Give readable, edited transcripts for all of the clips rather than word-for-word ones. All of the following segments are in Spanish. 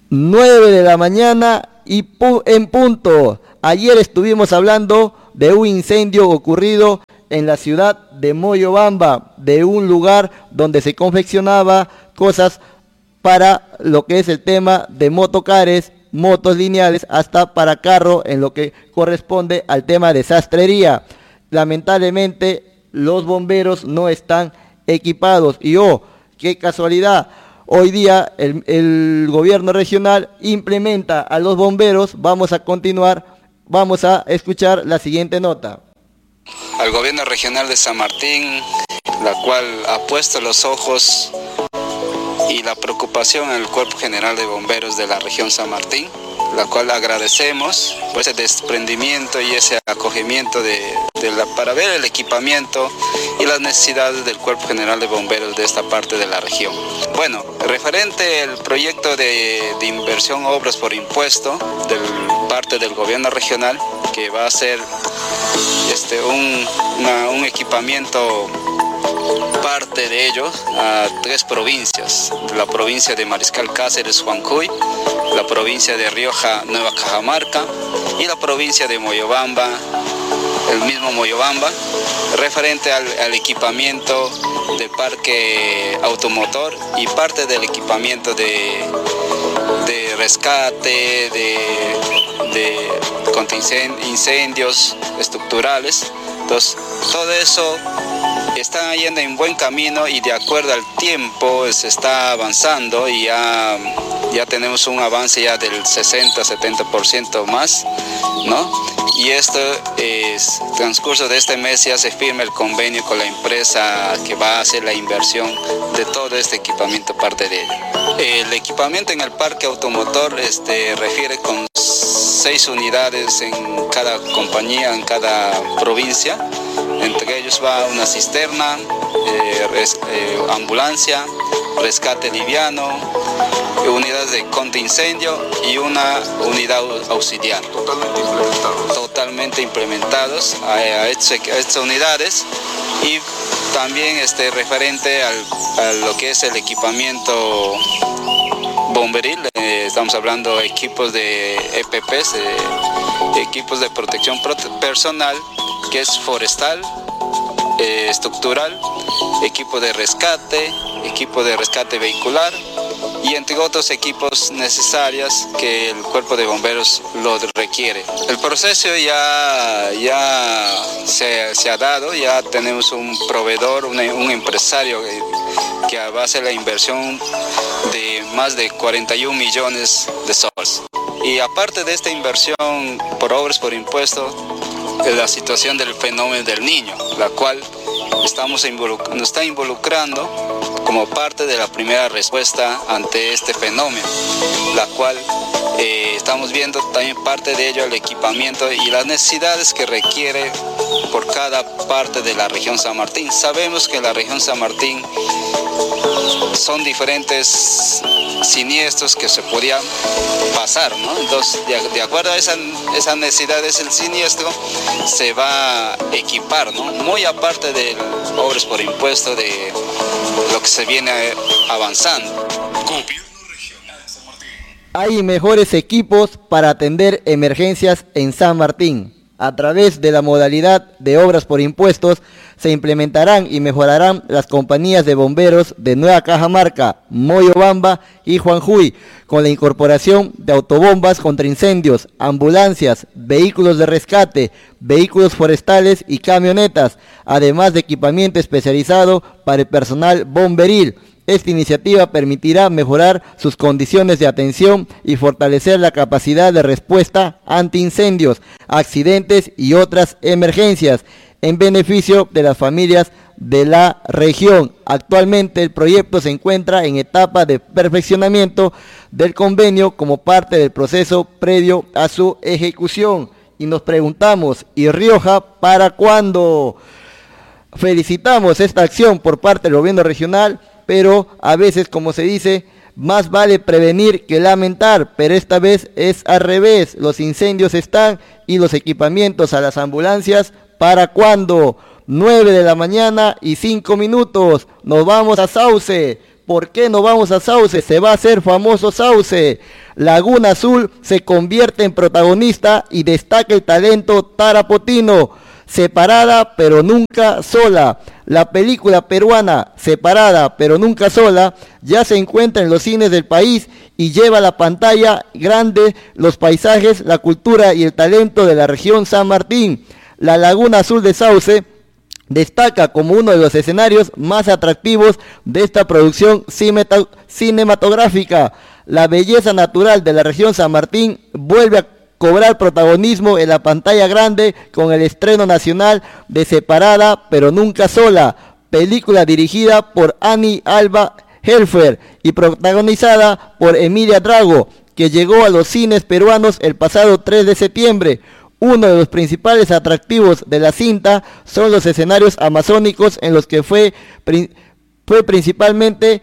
9 de la mañana y en punto. Ayer estuvimos hablando de un incendio ocurrido en la ciudad de Moyobamba, de un lugar donde se confeccionaba cosas para lo que es el tema de motocares, motos lineales, hasta para carro, en lo que corresponde al tema de sastrería. Lamentablemente los bomberos no están equipados y qué casualidad, hoy día el gobierno regional implementa a los bomberos. Vamos a escuchar la siguiente nota. Al gobierno regional de San Martín, la cual ha puesto los ojos y la preocupación en el Cuerpo General de Bomberos de la región San Martín, la cual agradecemos por ese desprendimiento y ese acogimiento para ver el equipamiento y las necesidades del Cuerpo General de Bomberos de esta parte de la región. Bueno, referente al proyecto de inversión obras por impuesto parte del gobierno regional, que va a ser un equipamiento, parte de ellos, a 3 provincias: la provincia de Mariscal Cáceres, Juancuy, la provincia de Rioja, Nueva Cajamarca, y la provincia de Moyobamba, el mismo Moyobamba, referente al equipamiento de parque automotor y parte del equipamiento de rescate, contra incendios estructurales. Entonces, todo eso está yendo en buen camino y de acuerdo al tiempo se está avanzando, y ya tenemos un avance ya del 60-70% más, ¿no? Y esto es transcurso de este mes, ya se firma el convenio con la empresa que va a hacer la inversión de todo este equipamiento, parte de ello. El equipamiento en el parque automotor refiere con 6 unidades en cada compañía, en cada provincia. Entre ellos va una cisterna, ambulancia, rescate liviano, unidades de contraincendio y una unidad auxiliar. Totalmente implementados a estas unidades. Y también referente a lo que es el equipamiento bomberil, estamos hablando de equipos de EPPs, equipos de protección personal, que es forestal, estructural, equipo de rescate vehicular, y entre otros equipos necesarios que el cuerpo de bomberos lo requiere. El proceso ya se ha dado, ya tenemos un proveedor, un empresario que va a hacer la inversión de más de 41 millones de soles. Y aparte de esta inversión por obras por impuesto, la situación del fenómeno del Niño, la cual nos está involucrando como parte de la primera respuesta ante este fenómeno, la cual estamos viendo también parte de ello, el equipamiento y las necesidades que requiere por cada parte de la región San Martín. Sabemos que en la región San Martín son diferentes siniestros que se podían pasar, ¿no? Entonces, de acuerdo a esas necesidades, el siniestro se va a equipar, ¿no? Muy aparte de obras por impuesto, de lo que se viene avanzando. Gobierno Regional de San Martín. Hay mejores equipos para atender emergencias en San Martín. A través de la modalidad de obras por impuestos se implementarán y mejorarán las compañías de bomberos de Nueva Cajamarca, Moyobamba y Juanjuy, con la incorporación de autobombas contra incendios, ambulancias, vehículos de rescate, vehículos forestales y camionetas, además de equipamiento especializado para el personal bomberil. Esta iniciativa permitirá mejorar sus condiciones de atención y fortalecer la capacidad de respuesta ante incendios, accidentes y otras emergencias, en beneficio de las familias de la región. Actualmente el proyecto se encuentra en etapa de perfeccionamiento del convenio como parte del proceso previo a su ejecución. Y nos preguntamos, ¿y Rioja para cuándo? Felicitamos esta acción por parte del gobierno regional, pero a veces, como se dice, más vale prevenir que lamentar, pero esta vez es al revés. Los incendios están y los equipamientos a las ambulancias, ¿para cuándo? 9 de la mañana y 5 minutos, nos vamos a Sauce. ¿Por qué no vamos a Sauce? Se va a hacer famoso Sauce. Laguna Azul se convierte en protagonista y destaca el talento tarapotino. Separada pero nunca sola. La película peruana Separada pero nunca sola ya se encuentra en los cines del país y lleva a la pantalla grande los paisajes, la cultura y el talento de la región San Martín. La Laguna Azul de Sauce destaca como uno de los escenarios más atractivos de esta producción cinematográfica. La belleza natural de la región San Martín vuelve a cobrar protagonismo en la pantalla grande con el estreno nacional de Separada pero nunca sola, película dirigida por Annie Alba Helfer y protagonizada por Emilia Drago, que llegó a los cines peruanos el pasado 3 de septiembre. Uno de los principales atractivos de la cinta son los escenarios amazónicos en los que fue principalmente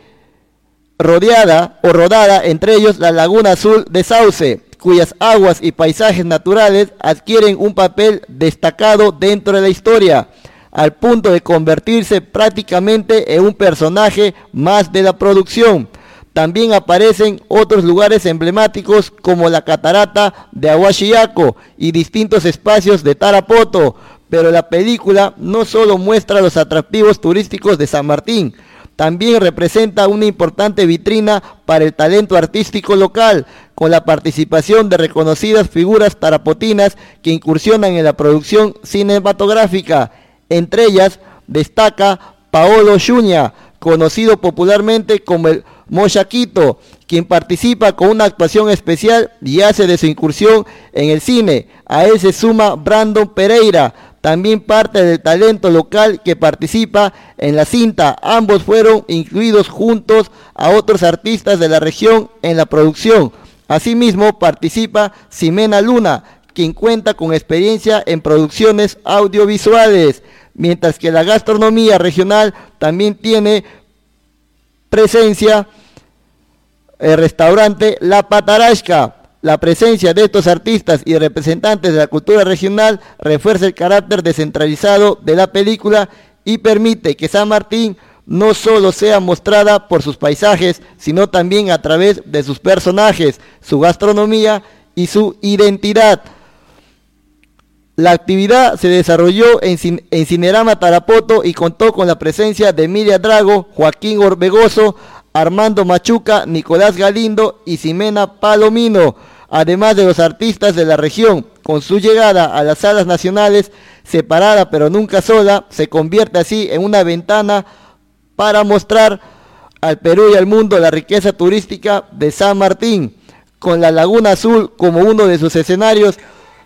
rodada, entre ellos la Laguna Azul de Sauce, cuyas aguas y paisajes naturales adquieren un papel destacado dentro de la historia, al punto de convertirse prácticamente en un personaje más de la producción. También aparecen otros lugares emblemáticos como la catarata de Ahuachiaco y distintos espacios de Tarapoto, pero la película no solo muestra los atractivos turísticos de San Martín, también representa una importante vitrina para el talento artístico local, con la participación de reconocidas figuras tarapotinas que incursionan en la producción cinematográfica. Entre ellas destaca Paolo Xuña, conocido popularmente como el Mochaquito, quien participa con una actuación especial y hace de su incursión en el cine. A él se suma Brandon Pereira, también parte del talento local que participa en la cinta. Ambos fueron incluidos juntos a otros artistas de la región en la producción. Asimismo participa Ximena Luna, quien cuenta con experiencia en producciones audiovisuales, mientras que la gastronomía regional también tiene presencia el restaurante La Patarasca. La presencia de estos artistas y representantes de la cultura regional refuerza el carácter descentralizado de la película y permite que San Martín no solo sea mostrada por sus paisajes, sino también a través de sus personajes, su gastronomía y su identidad. La actividad se desarrolló en Cinerama Tarapoto y contó con la presencia de Emilia Drago, Joaquín Orbegoso, Armando Machuca, Nicolás Galindo y Ximena Palomino, además de los artistas de la región. Con su llegada a las salas nacionales, Separada pero nunca sola, se convierte así en una ventana para mostrar al Perú y al mundo la riqueza turística de San Martín, con la Laguna Azul como uno de sus escenarios,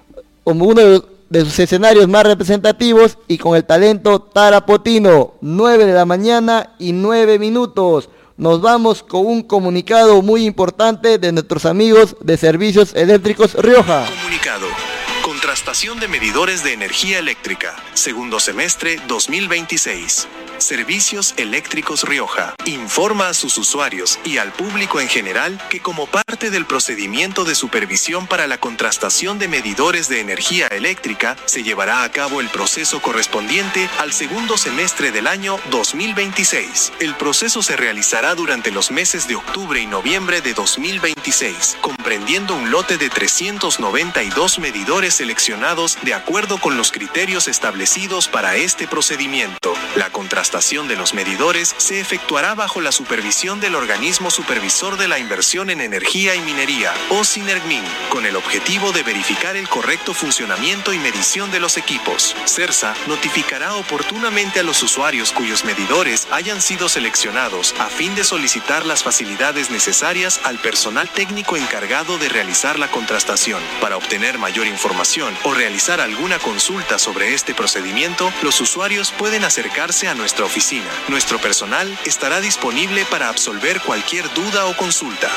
más representativos y con el talento tarapotino. 9 de la mañana y 9 minutos. Nos vamos con un comunicado muy importante de nuestros amigos de Servicios Eléctricos Rioja. Comunicado. Contrastación de medidores de energía eléctrica. Segundo semestre 2026. Servicios Eléctricos Rioja informa a sus usuarios y al público en general que como parte del procedimiento de supervisión para la contrastación de medidores de energía eléctrica, se llevará a cabo el proceso correspondiente al segundo semestre del año 2026. El proceso se realizará durante los meses de octubre y noviembre de 2026, comprendiendo un lote de 392 medidores seleccionados de acuerdo con los criterios establecidos para este procedimiento. La contrastación de los medidores se efectuará bajo la supervisión del Organismo Supervisor de la Inversión en Energía y Minería, o SINERGMIN, con el objetivo de verificar el correcto funcionamiento y medición de los equipos. CERSA notificará oportunamente a los usuarios cuyos medidores hayan sido seleccionados a fin de solicitar las facilidades necesarias al personal técnico encargado de realizar la contrastación. Para obtener mayor información o realizar alguna consulta sobre este procedimiento, los usuarios pueden acercarse a nuestra oficina. Nuestro personal estará disponible para absolver cualquier duda o consulta.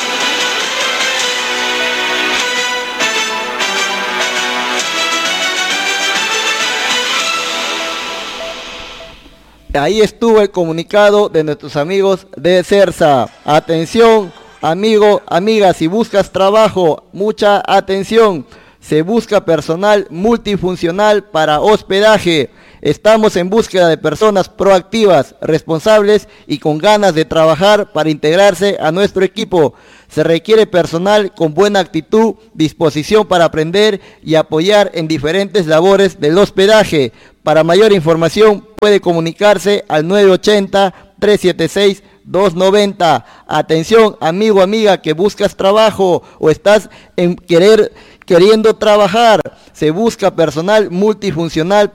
Ahí estuvo el comunicado de nuestros amigos de CERSA. Atención, amigo, amiga, si buscas trabajo, mucha atención. Se busca personal multifuncional para hospedaje. Estamos en búsqueda de personas proactivas, responsables y con ganas de trabajar para integrarse a nuestro equipo. Se requiere personal con buena actitud, disposición para aprender y apoyar en diferentes labores del hospedaje. Para mayor información puede comunicarse al 980-376-290. Atención, amigo, amiga, que buscas trabajo o estás queriendo trabajar. Se busca personal multifuncional